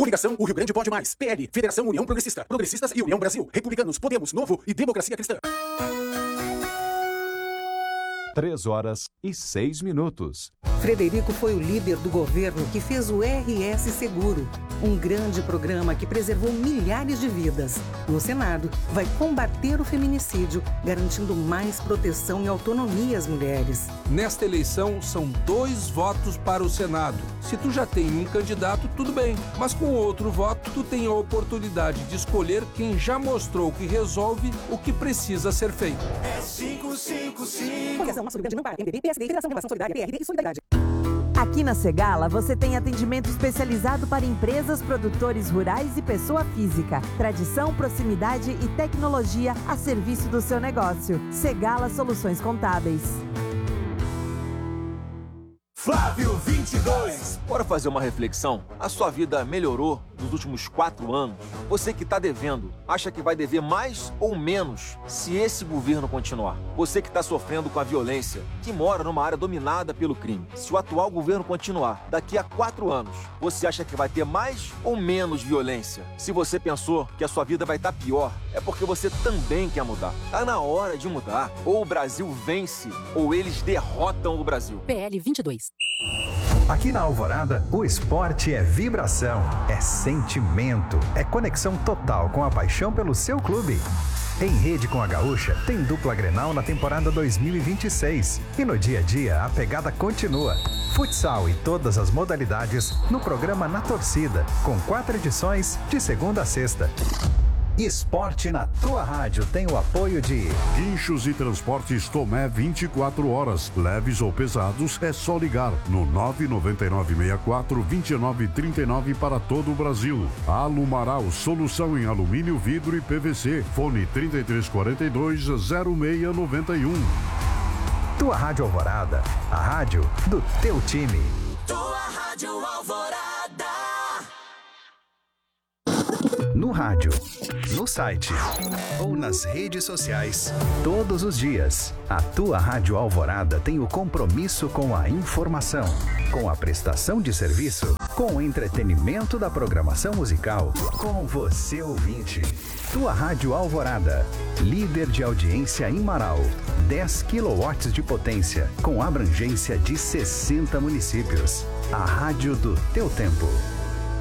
Coligação O Rio Grande Pode Mais. PL, Federação União Progressista. Progressistas e União Brasil. Republicanos, Podemos, Novo e Democracia Cristã. 3h06. Frederico foi o líder do governo que fez o RS Seguro, um grande programa que preservou milhares de vidas. No Senado, vai combater o feminicídio, garantindo mais proteção e autonomia às mulheres. Nesta eleição, são 2 votos para o Senado. Se tu já tem um candidato, tudo bem. Mas com outro voto, tu tem a oportunidade de escolher quem já mostrou que resolve o que precisa ser feito. É 555. Coligação Nosso Rio Grande não para. MDB, PSD, Federação Relação Solidária, PRD e Solidariedade. Aqui na Segala, você tem atendimento especializado para empresas, produtores rurais e pessoa física. Tradição, proximidade e tecnologia a serviço do seu negócio. Segala Soluções Contábeis. Flávio 22. Bora fazer uma reflexão? A sua vida melhorou nos últimos 4 anos? Você que está devendo, acha que vai dever mais ou menos se esse governo continuar? Você que está sofrendo com a violência, que mora numa área dominada pelo crime, se o atual governo continuar, daqui a 4 anos, você acha que vai ter mais ou menos violência? Se você pensou que a sua vida vai estar pior, é porque você também quer mudar. Tá na hora de mudar. Ou o Brasil vence, ou eles derrotam o Brasil. PL 22. Aqui na Alvorada, o esporte é vibração, é sentimento, é conexão total com a paixão pelo seu clube. Em rede com a Gaúcha, tem dupla Grenal na temporada 2026. E no dia a dia, a pegada continua. Futsal e todas as modalidades no programa Na Torcida, com 4 edições de segunda a sexta. Esporte na tua rádio tem o apoio de Guinchos e Transportes Tomé 24 horas. Leves ou pesados, é só ligar no 99964-2939 para todo o Brasil. Alumaral, solução em alumínio, vidro e PVC. Fone 3342-0691. Tua Rádio Alvorada, a rádio do teu time. Tua Rádio Alvorada. No rádio, no site ou nas redes sociais. Todos os dias, a tua Rádio Alvorada tem o compromisso com a informação, com a prestação de serviço, com o entretenimento da programação musical, com você ouvinte. Tua Rádio Alvorada, líder de audiência em Marau, 10 kW de potência, com abrangência de 60 municípios. A rádio do teu tempo.